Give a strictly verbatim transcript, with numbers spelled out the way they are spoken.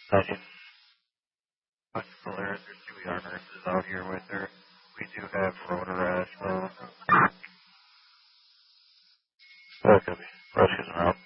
I can put Polaris. There's two E R nurses out here with her. We do have rotor as well. Okay. Rescues are out.